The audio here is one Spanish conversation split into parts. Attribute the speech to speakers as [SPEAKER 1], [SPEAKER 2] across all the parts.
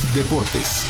[SPEAKER 1] Deportes.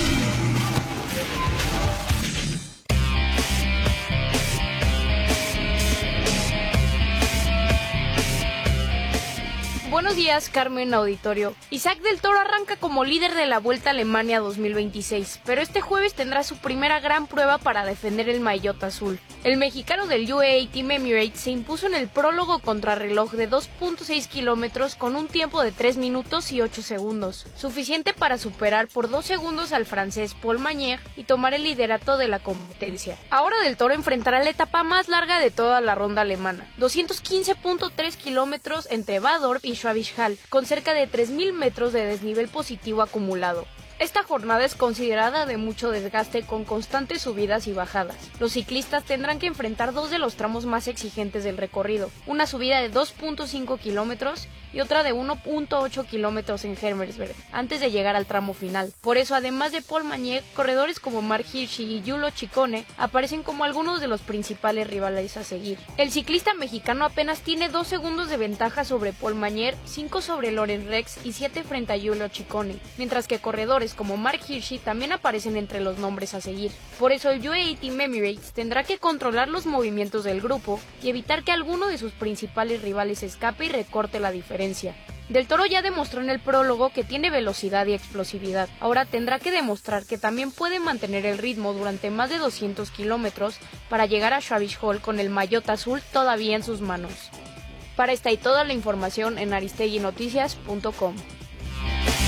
[SPEAKER 2] Buenos días, Carmen Auditorio. Isaac del Toro arranca como líder de la Vuelta a Alemania 2026, pero este jueves tendrá su primera gran prueba para defender el maillot azul. El mexicano del UAE Team Emirates se impuso en el prólogo contrarreloj de 2.6 kilómetros con un tiempo de 3 minutos y 8 segundos, suficiente para superar por 2 segundos al francés Paul Magnier y tomar el liderato de la competencia. Ahora del Toro enfrentará la etapa más larga de toda la ronda alemana, 215.3 kilómetros entre Badorf y Schwäbisch Hall, con cerca de 3.000 metros de desnivel positivo acumulado. Esta jornada es considerada de mucho desgaste con constantes subidas y bajadas. Los ciclistas tendrán que enfrentar dos de los tramos más exigentes del recorrido, una subida de 2.5 kilómetros y otra de 1.8 kilómetros en Hermersberg, antes de llegar al tramo final. Por eso, además de Paul Magnier, corredores como Mark Hirschi y Giulio Ciccone aparecen como algunos de los principales rivales a seguir. El ciclista mexicano apenas tiene 2 segundos de ventaja sobre Paul Magnier, 5 sobre Lorenz Rex y 7 frente a Giulio Ciccone, mientras que corredores como Mark Hirschi también aparecen entre los nombres a seguir. Por eso el UAE Team Emirates tendrá que controlar los movimientos del grupo y evitar que alguno de sus principales rivales escape y recorte la diferencia. Del Toro ya demostró en el prólogo que tiene velocidad y explosividad. Ahora tendrá que demostrar que también puede mantener el ritmo durante más de 200 kilómetros para llegar a Schwäbisch Hall con el maillot azul todavía en sus manos. Para esta y toda la información en aristeguinoticias.com.